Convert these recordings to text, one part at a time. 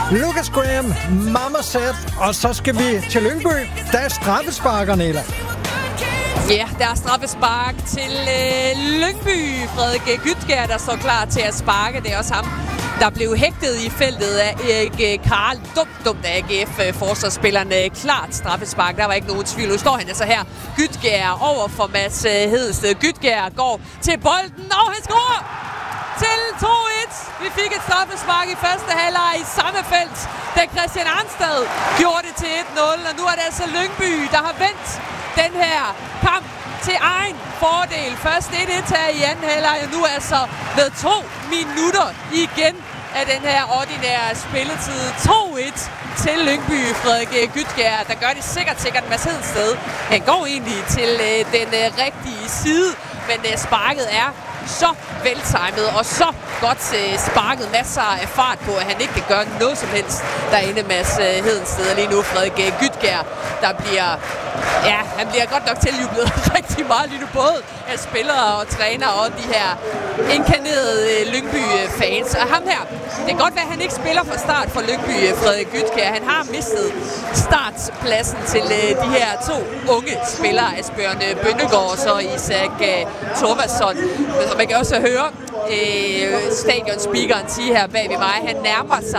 Lucas Graham, Mama Said, og så skal vi til Lyngby. Der er straffesparker, Nela. Ja, der er straffespark til Lyngby. Frederik Gytgær, der står klar til at sparke. Det er også ham, der blev hægtet i feltet af Erik Karl. Dumt af AGF-forsvarsspillerne. Klart straffespark, der var ikke nogen tvivl. Nu står han altså her. Gytgær over for Mads Hedensted. Gytgær går til bolden, og han scorer til 2-1. Vi fik et straffespark i første halvleg i samme felt, da Christian Arnstad gjorde det til 1-0. Og nu er det altså Lyngby, der har vendt den her kamp til egen fordel. Først 1-1 her i anden halvleg, og nu altså med 2 minutter igen af den her ordinære spilletid. 2-1 til Lyngby. Frederik Gytgær, der gør det sikkert Mads Hedensted. Han går egentlig til den rigtige side, men sparket er så veltimet og så godt sparket. Masser af fart på, at han ikke kan gøre noget som helst derinde. Mads Hedensted lige nu. Frederik Gytgær, der bliver... Ja, han bliver godt nok tiljublet rigtig meget lige nu. Både af spillere og trænere og de her inkarnerede Lyngby-fans. Og ham her, det kan godt være, at han ikke spiller fra start for Lyngby, Frederik Gytgær. Han har mistet startpladsen til de her 2 unge spillere, Asbjørn Bønnegård og så Isak Thorvaldsson. Men man kan også høre stadionspeakeren sige her bag ved mig, han nærmer sig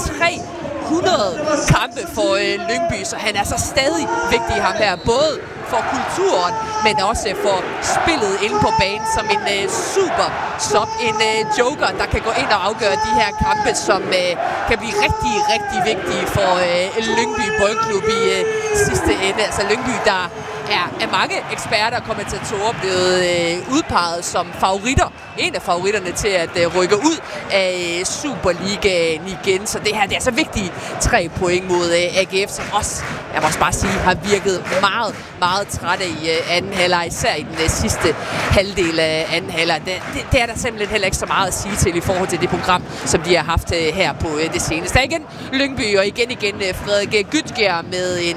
300 kampe for Lyngby, så han er så stadig vigtig ham her, både for kulturen, men også for spillet inde på banen som en super sub, en joker, der kan gå ind og afgøre de her kampe, som kan blive rigtig vigtige for Lyngby Boldklub i sidste ende. Altså Lyngby, der er mange eksperter og kommentatorer blevet udpeget som favoritter. En af favoritterne til at rykke ud af Superligaen igen. Så det her, det er så vigtige 3 point mod AGF, som også, jeg må også bare sige, har virket meget trætte i anden halvleg, især i den sidste halvdel af anden halvleg. Det er der simpelthen heller ikke så meget at sige til i forhold til det program, som de har haft her på det seneste. Der er igen Lyngby, og igen Frederik Gytgær med en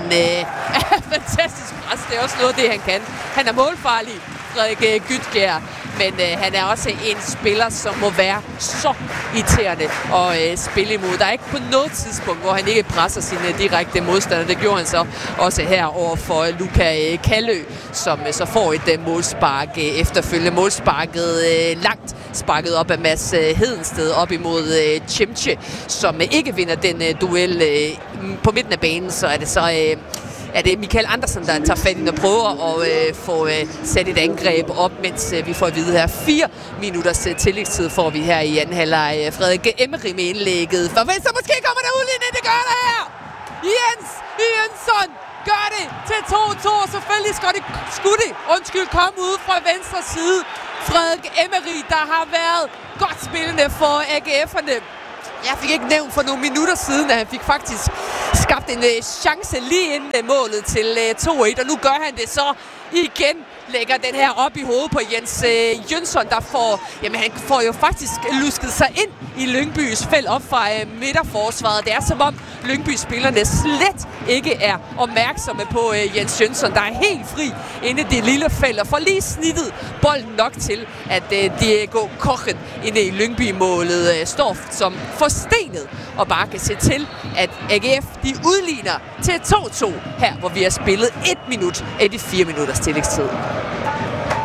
fantastisk pres. Det er også noget, det han kan. Han er målfarlig, Frederik Gytgær, men han er også en spiller, som må være så irriterende at spille imod. Der er ikke på noget tidspunkt, hvor han ikke presser sine direkte modstandere. Det gjorde han så også her over for Luka Kallø, som så får et målspark efterfølgende. Målsparket langt sparket op af Mads Hedensted op imod Chimche, som ikke vinder den duel på midten af banen. Så er det så... er det Michael Andersen, der tager fat i og prøver at få sat et angreb op, mens vi får at vide her 4 minutters tillægstid får vi her i anden halvleg. Frederik Emery med indlægget for venstre. Måske kommer der udligning, det gør der her! Jens Jønsson gør det til 2-2, og selvfølgelig skulle det komme ud fra venstre side. Frederik Emery, der har været godt spillende for AGF'erne. Jeg fik ikke nævnt for nogle minutter siden, at han fik faktisk skabt en chance lige inden målet til 2-1, og nu gør han det så igen. Lægger den her op i hovedet på Jens Jønsson, der han får jo faktisk lusket sig ind i Lyngbys felt op fra midterforsvaret. Det er som om Lyngby-spillerne slet ikke er opmærksomme på Jens Jønsson, der er helt fri inde i det lille felt og får lige snittet bolden nok til, at Diego Kochen inde i Lyngby-målet står som forstenet og bare kan se til, at AGF de udligner til 2-2 her, hvor vi har spillet 1 minut af de 4 minutters tillægstid.